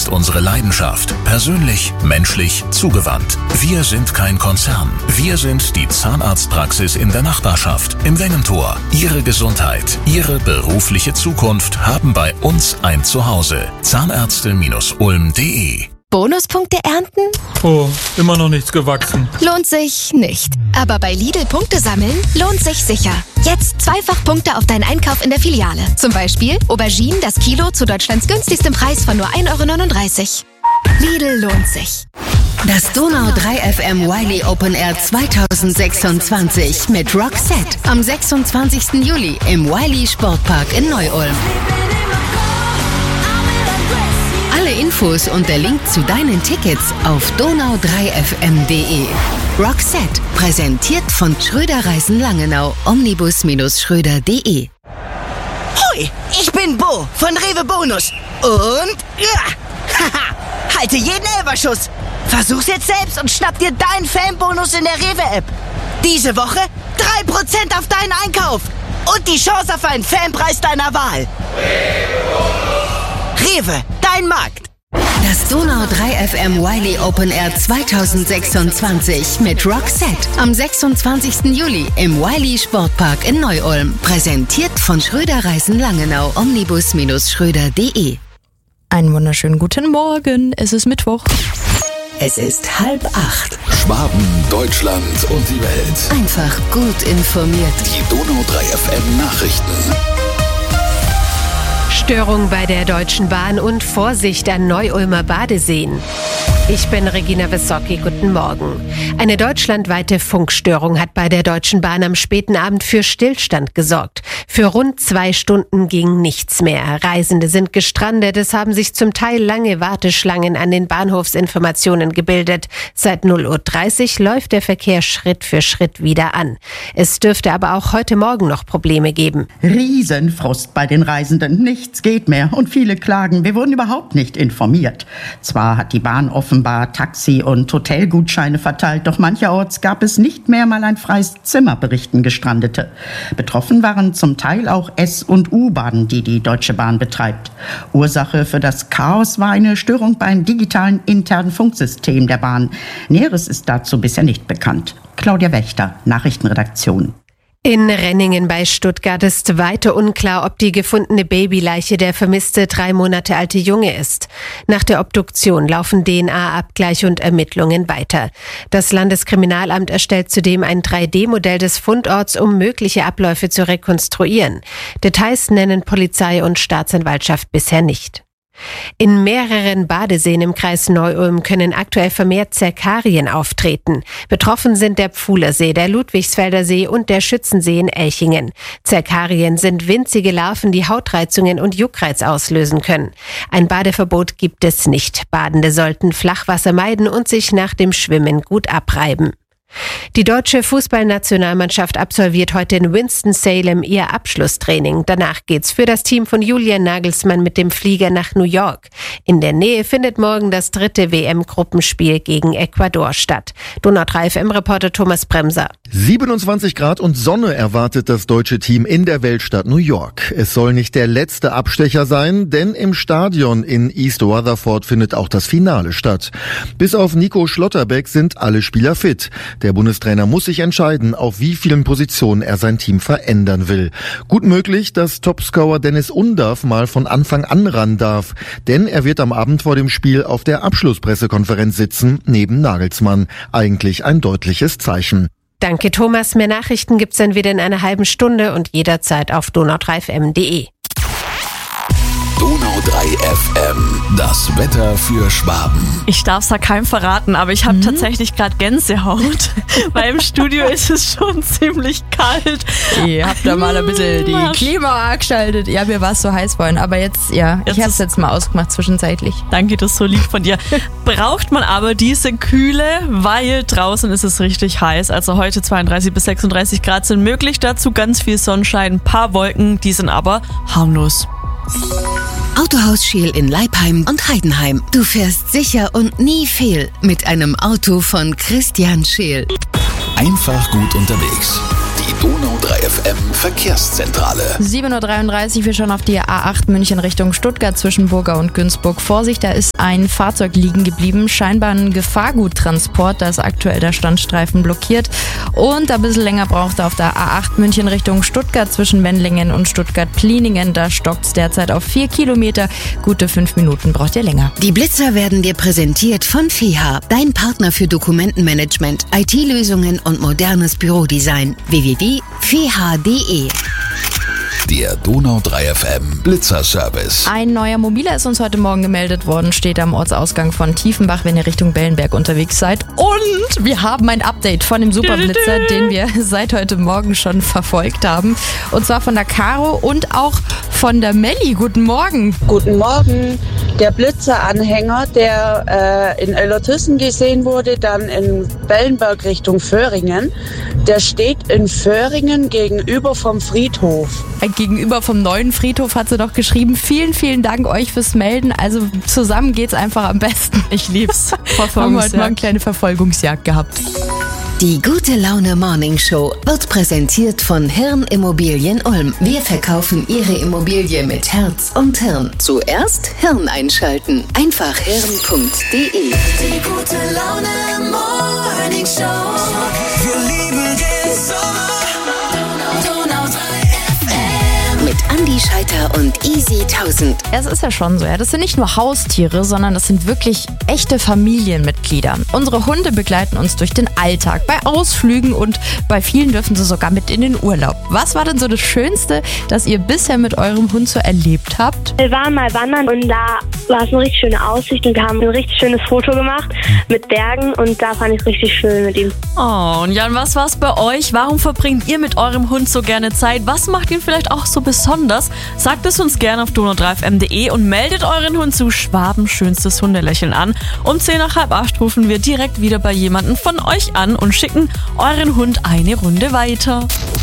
ist unsere Leidenschaft. Persönlich, menschlich, zugewandt. Wir sind kein Konzern. Wir sind die Zahnarztpraxis in der Nachbarschaft, im Wengentor. Ihre Gesundheit, Ihre berufliche Zukunft haben bei uns ein Zuhause. Zahnärzte-ulm.de. Bonuspunkte ernten? Oh, immer noch nichts gewachsen. Lohnt sich nicht. Aber bei Lidl Punkte sammeln lohnt sich sicher. Jetzt zweifach Punkte auf deinen Einkauf in der Filiale. Zum Beispiel Auberginen das Kilo zu Deutschlands günstigstem Preis von nur 1,39 €. Lidl lohnt sich. Das Donau 3 FM Wiley Open Air 2026 mit Roxette am 26. Juli im Wiley Sportpark in Neu-Ulm. Alle Infos und der Link zu deinen Tickets auf donau3fm.de. Roxette, präsentiert von Schröder Reisen Langenau, omnibus-schröder.de. Hoi, ich bin Bo von Rewe Bonus. Und halte jeden Elferschuss. Versuch's jetzt selbst und schnapp dir deinen Fanbonus in der Rewe-App. Diese Woche 3% auf deinen Einkauf. Und die Chance auf einen Fanpreis deiner Wahl. Rewe, dein Markt. Das Donau 3 FM Wiley Open Air 2026 mit Roxette am 26. Juli im Wiley Sportpark in Neu-Ulm. Präsentiert von Schröder Reisen Langenau, omnibus-schröder.de. Einen wunderschönen guten Morgen. Es ist Mittwoch. Es ist 7:30. Schwaben, Deutschland und die Welt. Einfach gut informiert. Die Donau 3 FM Nachrichten. Störung bei der Deutschen Bahn und Vorsicht an Neu-Ulmer Badeseen. Ich bin Regina Wissocki, guten Morgen. Eine deutschlandweite Funkstörung hat bei der Deutschen Bahn am späten Abend für Stillstand gesorgt. Für rund 2 Stunden ging nichts mehr. Reisende sind gestrandet. Es haben sich zum Teil lange Warteschlangen an den Bahnhofsinformationen gebildet. Seit 0:30 Uhr läuft der Verkehr Schritt für Schritt wieder an. Es dürfte aber auch heute Morgen noch Probleme geben. Riesenfrust bei den Reisenden. Nichts geht mehr und viele klagen, wir wurden überhaupt nicht informiert. Zwar hat die Bahn offenbar Taxi- und Hotelgutscheine verteilt, doch mancherorts gab es nicht mehr mal ein freies Zimmer, berichten Gestrandete. Betroffen waren zum Teil auch S- und U-Bahnen, die die Deutsche Bahn betreibt. Ursache für das Chaos war eine Störung beim digitalen internen Funksystem der Bahn. Näheres ist dazu bisher nicht bekannt. Claudia Wächter, Nachrichtenredaktion. In Renningen bei Stuttgart ist weiter unklar, ob die gefundene Babyleiche der vermisste 3 Monate alte Junge ist. Nach der Obduktion laufen DNA-Abgleich und Ermittlungen weiter. Das Landeskriminalamt erstellt zudem ein 3D-Modell des Fundorts, um mögliche Abläufe zu rekonstruieren. Details nennen Polizei und Staatsanwaltschaft bisher nicht. In mehreren Badeseen im Kreis Neu-Ulm können aktuell vermehrt Zerkarien auftreten. Betroffen sind der Pfuhlersee, der Ludwigsfelder See und der Schützensee in Elchingen. Zerkarien sind winzige Larven, die Hautreizungen und Juckreiz auslösen können. Ein Badeverbot gibt es nicht. Badende sollten Flachwasser meiden und sich nach dem Schwimmen gut abreiben. Die deutsche Fußballnationalmannschaft absolviert heute in Winston-Salem ihr Abschlusstraining. Danach geht's für das Team von Julian Nagelsmann mit dem Flieger nach New York. In der Nähe findet morgen das 3. WM-Gruppenspiel gegen Ecuador statt. Donau 3 FM-Reporter Thomas Bremser. 27 Grad und Sonne erwartet das deutsche Team in der Weltstadt New York. Es soll nicht der letzte Abstecher sein, denn im Stadion in East Rutherford findet auch das Finale statt. Bis auf Nico Schlotterbeck sind alle Spieler fit. Der Bundestrainer muss sich entscheiden, auf wie vielen Positionen er sein Team verändern will. Gut möglich, dass Topscorer Dennis Undav mal von Anfang an ran darf. Denn er wird am Abend vor dem Spiel auf der Abschlusspressekonferenz sitzen, neben Nagelsmann. Eigentlich ein deutliches Zeichen. Danke Thomas. Mehr Nachrichten gibt's dann wieder in einer halben Stunde und jederzeit auf donau3fm.de. Donau 3 FM, das Wetter für Schwaben. Ich darf es ja keinem verraten, aber ich habe tatsächlich gerade Gänsehaut, weil im Studio ist es schon ziemlich kalt. Ihr habt da mal ein bisschen die Klima angeschaltet. Ja, mir war es so heiß vorhin, aber jetzt, ja, ich habe es jetzt mal ausgemacht zwischenzeitlich. Danke, das ist so lieb von dir. Braucht man aber diese Kühle, weil draußen ist es richtig heiß. Also heute 32 bis 36 Grad sind möglich, dazu ganz viel Sonnenschein, ein paar Wolken, die sind aber harmlos. Autohaus Scheel in Leipheim und Heidenheim. Du fährst sicher und nie fehl mit einem Auto von Christian Scheel. Einfach gut unterwegs. Die Donau 3 FM Verkehrszentrale. 7.33 Uhr, wir schauen auf die A8 München Richtung Stuttgart zwischen Burgau und Günzburg. Vorsicht, da ist ein Fahrzeug liegen geblieben, scheinbar ein Gefahrguttransport, da ist aktuell der Standstreifen blockiert. Und ein bisschen länger braucht er auf der A8 München Richtung Stuttgart zwischen Wendlingen und Stuttgart-Pliningen. Da stockt es derzeit auf 4 Kilometer. Gute 5 Minuten braucht ihr länger. Die Blitzer werden dir präsentiert von FEHA, dein Partner für Dokumentenmanagement, IT-Lösungen und modernes Bürodesign. www.feha.de. Der Donau 3 FM Blitzerservice. Ein neuer Mobiler ist uns heute Morgen gemeldet worden, steht am Ortsausgang von Tiefenbach, wenn ihr Richtung Bellenberg unterwegs seid. Und wir haben ein Update von dem Superblitzer, den wir seit heute Morgen schon verfolgt haben. Und zwar von der Caro und auch von der Melli. Guten Morgen. Guten Morgen. Der Blitzeranhänger, der in Ellertüssen gesehen wurde, dann in Bellenberg Richtung Föhringen, der steht in Föhringen gegenüber vom Friedhof. Gegenüber vom neuen Friedhof hat sie doch geschrieben. Vielen, vielen Dank euch fürs Melden. Also zusammen geht's einfach am besten. Ich lieb's. Haben wir heute mal eine kleine Verfolgungsjagd gehabt. Die Gute Laune Morning Show wird präsentiert von Hirn Immobilien Ulm. Wir verkaufen Ihre Immobilie mit Herz und Hirn. Zuerst Hirn einschalten. Einfach hirn.de. Die Gute Laune Morning Show. Wir lieben den Sommer. Donau 3 FM. Mit Andi Scheiter und Easy 1000. Es ist ja schon so, ja. Das sind nicht nur Haustiere, sondern das sind wirklich echte Familienmitglieder. Unsere Hunde begleiten uns durch den Alltag, bei Ausflügen und bei vielen dürfen sie sogar mit in den Urlaub. Was war denn so das Schönste, das ihr bisher mit eurem Hund so erlebt habt? Wir waren mal wandern und da war es eine richtig schöne Aussicht und wir haben ein richtig schönes Foto gemacht mit Bergen und da fand ich es richtig schön mit ihm. Oh, und Jan, was war's bei euch? Warum verbringt ihr mit eurem Hund so gerne Zeit? Was macht ihn vielleicht auch so besonders? Sagt es uns gerne auf donau3fm.de und meldet euren Hund zu Schwabens schönstes Hundelächeln an. Um 7:45 rufen wir direkt wieder bei jemandem von euch an und schicken euren Hund eine Runde weiter.